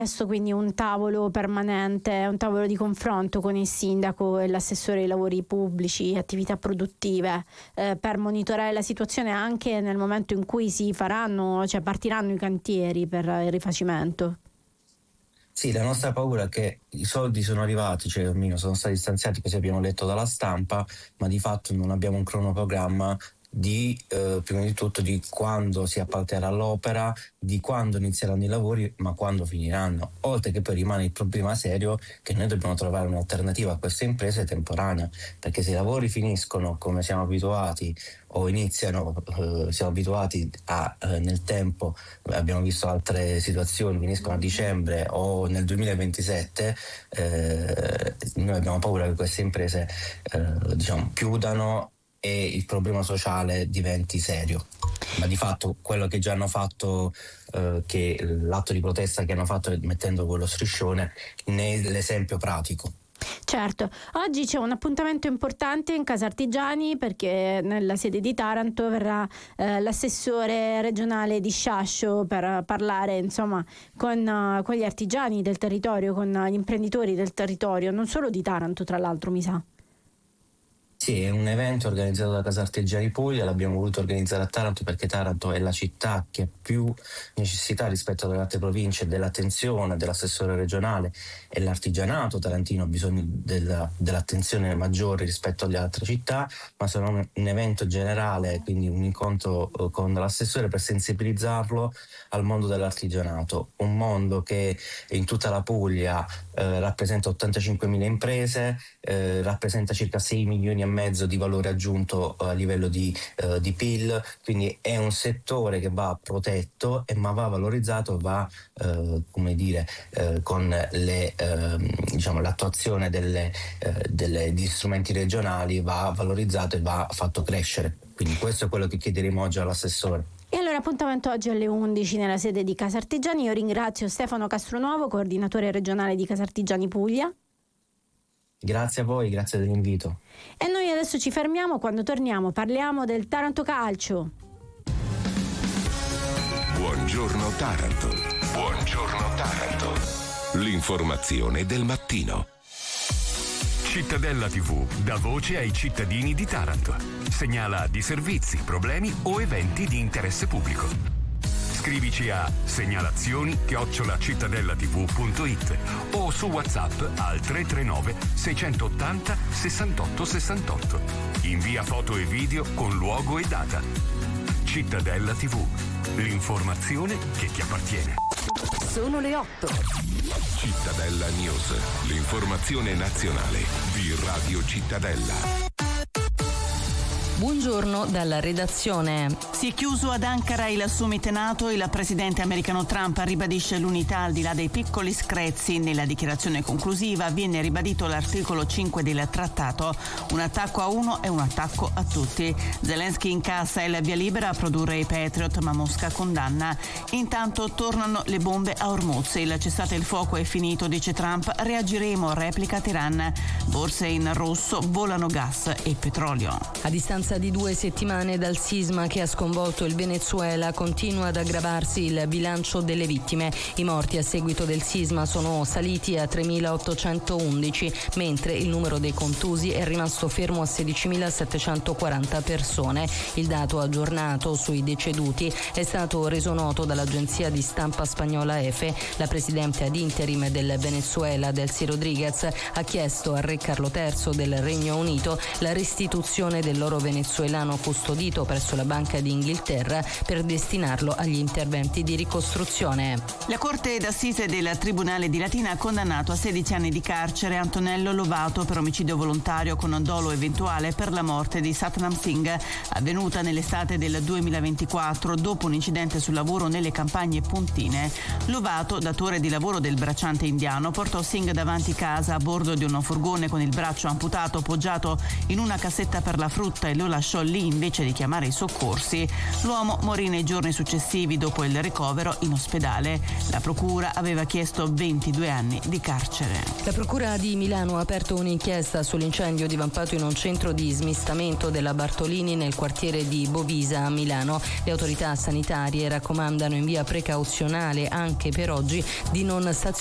chiesto quindi un tavolo permanente, un tavolo di confronto con il sindaco e l'assessore ai lavori pubblici e attività produttive per monitorare la situazione anche nel momento in cui partiranno i cantieri per il rifacimento. Sì, la nostra paura è che i soldi sono arrivati, cioè almeno sono stati stanziati, così abbiamo letto dalla stampa, ma di fatto non abbiamo un cronoprogramma prima di tutto di quando si appalterà l'opera, di quando inizieranno i lavori, ma quando finiranno. Oltre che poi rimane il problema serio che noi dobbiamo trovare un'alternativa a queste imprese temporanea, perché se i lavori finiscono come siamo abituati o iniziano, siamo abituati a nel tempo, abbiamo visto altre situazioni, finiscono a dicembre o nel 2027, noi abbiamo paura che queste imprese chiudano e il problema sociale diventi serio. Ma di fatto quello che già hanno fatto, che l'atto di protesta che hanno fatto mettendo quello striscione ne è l'esempio pratico. Certo, oggi c'è un appuntamento importante in Casa Artigiani perché nella sede di Taranto verrà l'assessore regionale di Sciascio per parlare con gli artigiani del territorio, con gli imprenditori del territorio, non solo di Taranto tra l'altro mi sa. Sì, è un evento organizzato da Casa Artigiani Puglia, l'abbiamo voluto organizzare a Taranto perché Taranto è la città che ha più necessità rispetto alle altre province dell'attenzione dell'assessore regionale, e l'artigianato tarantino ha bisogno dell'attenzione maggiore rispetto alle altre città, ma sarà un evento generale, quindi un incontro con l'assessore per sensibilizzarlo al mondo dell'artigianato, un mondo che in tutta la Puglia rappresenta 85.000 imprese, rappresenta circa 6 milioni e mezzo di valore aggiunto a livello di PIL, quindi è un settore che va protetto ma va valorizzato, con l'attuazione degli strumenti regionali va valorizzato e va fatto crescere. Quindi questo è quello che chiederemo oggi all'assessore. E allora appuntamento oggi alle 11 nella sede di Casa Artigiani. Io ringrazio Stefano Castronuovo, coordinatore regionale di Casa Artigiani Puglia. Grazie a voi, grazie dell'invito. E noi adesso ci fermiamo, quando torniamo parliamo del Taranto Calcio. Buongiorno Taranto. Buongiorno Taranto. L'informazione del mattino. Cittadella TV dà voce ai cittadini di Taranto. Segnala disservizi, problemi o eventi di interesse pubblico. Scrivici a segnalazioni@cittadellatv.it o su WhatsApp al 339 680 68 68. Invia foto e video con luogo e data. Cittadella TV, l'informazione che ti appartiene. Sono le 8. Cittadella News, l'informazione nazionale di Radio Cittadella. Buongiorno dalla redazione. Si è chiuso ad Ankara il summit NATO e il presidente americano Trump ribadisce l'unità al di là dei piccoli screzi. Nella dichiarazione conclusiva viene ribadito l'articolo 5 del trattato. Un attacco a uno è un attacco a tutti. Zelensky incassa il via libera a produrre i Patriot, ma Mosca condanna. Intanto tornano le bombe a Hormuz. Il cessate il fuoco è finito, dice Trump. Reagiremo, replica Teheran. Borse in rosso, volano gas e petrolio. A distanza di 2 settimane dal sisma che ha sconvolto il Venezuela continua ad aggravarsi il bilancio delle vittime. I morti a seguito del sisma sono saliti a 3.811, mentre il numero dei contusi è rimasto fermo a 16.740 persone. Il dato aggiornato sui deceduti è stato reso noto dall'agenzia di stampa spagnola EFE. La presidente ad interim del Venezuela, Delcy Rodriguez, ha chiesto al re Carlo III del Regno Unito la restituzione dell'oro venezuelano custodito presso la Banca d'Inghilterra per destinarlo agli interventi di ricostruzione. La Corte d'Assise del Tribunale di Latina ha condannato a 16 anni di carcere Antonello Lovato per omicidio volontario con dolo eventuale per la morte di Satnam Singh, avvenuta nell'estate del 2024 dopo un incidente sul lavoro nelle campagne puntine. Lovato, datore di lavoro del bracciante indiano, portò Singh davanti casa a bordo di un furgone con il braccio amputato poggiato in una cassetta per la frutta e lo lasciò lì invece di chiamare i soccorsi. L'uomo morì nei giorni successivi dopo il ricovero in ospedale. La procura aveva chiesto 22 anni di carcere. La procura di Milano ha aperto un'inchiesta sull'incendio divampato in un centro di smistamento della Bartolini nel quartiere di Bovisa a Milano. Le autorità sanitarie raccomandano in via precauzionale anche per oggi di non stazionare